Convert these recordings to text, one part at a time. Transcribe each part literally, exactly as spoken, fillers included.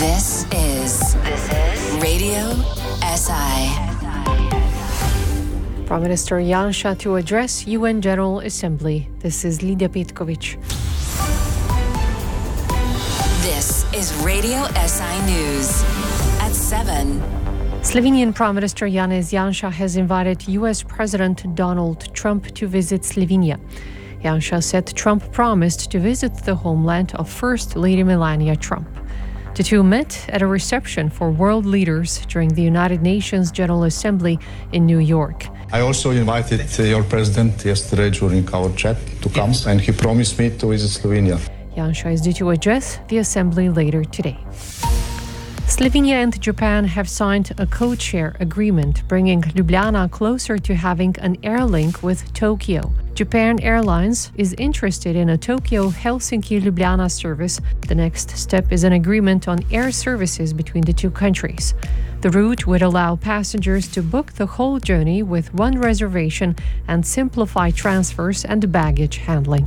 This is This is Radio S I. Prime Minister Janša to address U N General Assembly. This is Lidia Petkovic. This is Radio S I News at seven. Slovenian Prime Minister Janez Janša has invited U S President Donald Trump to visit Slovenia. Janša said Trump promised to visit the homeland of First Lady Melania Trump. The two met at a reception for world leaders during the United Nations General Assembly in New York. I also invited uh, your president yesterday during our chat to come, yes. And he promised me to visit Slovenia. Janša is due to address the assembly later today. Slovenia and Japan have signed a code-share agreement, bringing Ljubljana closer to having an air link with Tokyo. Japan Airlines is interested in a Tokyo-Helsinki-Ljubljana service. The next step is an agreement on air services between the two countries. The route would allow passengers to book the whole journey with one reservation and simplify transfers and baggage handling.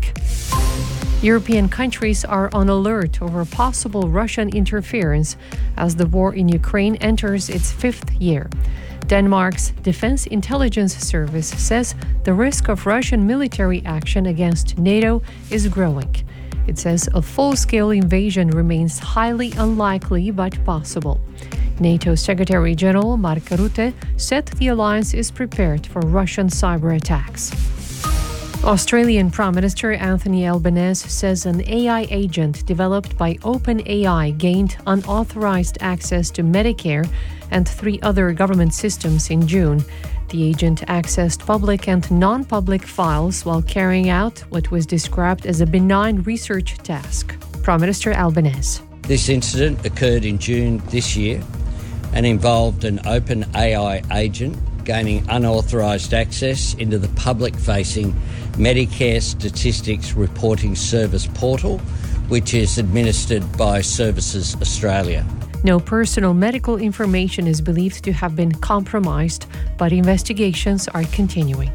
European countries are on alert over possible Russian interference as the war in Ukraine enters its fifth year. Denmark's Defense Intelligence Service says the risk of Russian military action against NATO is growing. It says a full-scale invasion remains highly unlikely but possible. NATO Secretary General Mark Rutte said the alliance is prepared for Russian cyber attacks. Australian Prime Minister Anthony Albanese says an A I agent developed by OpenAI gained unauthorized access to Medicare and three other government systems in June. The agent accessed public and non-public files while carrying out what was described as a benign research task. Prime Minister Albanese. This incident occurred in June this year and involved an OpenAI agent gaining unauthorised access into the public-facing Medicare Statistics Reporting Service portal, which is administered by Services Australia. No personal medical information is believed to have been compromised, but investigations are continuing.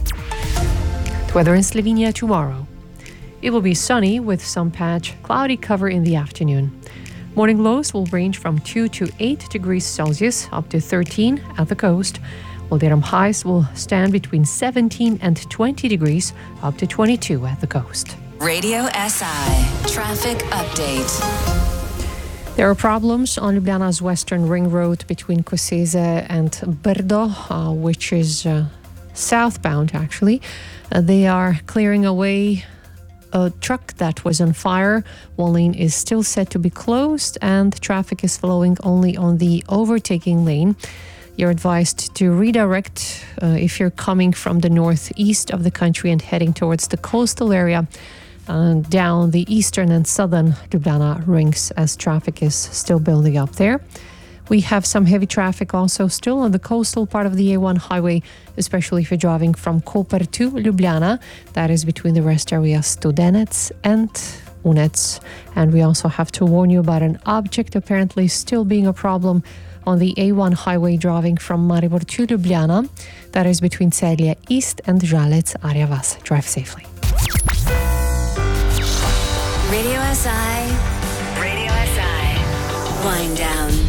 Weather in Slovenia tomorrow. It will be sunny with some patch cloudy cover in the afternoon. Morning lows will range from two to eight degrees Celsius up to thirteen at the coast, while the highs will stand between seventeen and twenty degrees up to twenty-two at the coast. Radio S I Traffic Update. There are problems on Ljubljana's Western Ring Road between Koseze and Brdo, uh, which is uh, southbound actually. Uh, they are clearing away a truck that was on fire. One lane is still set to be closed and traffic is flowing only on the overtaking lane. You're advised to redirect uh, if you're coming from the northeast of the country and heading towards the coastal area uh, down the eastern and southern Ljubljana rings as traffic is still building up there. We have some heavy traffic also still on the coastal part of the A one highway, especially if you're driving from Koper to Ljubljana. That is between the rest areas Studenec and Unec. And we also have to warn you about an object apparently still being a problem on the A one highway driving from Maribor to Ljubljana. That is between Celje East and Žalec Arja Vas. Drive safely. Radio S I. Radio S I. Wind down.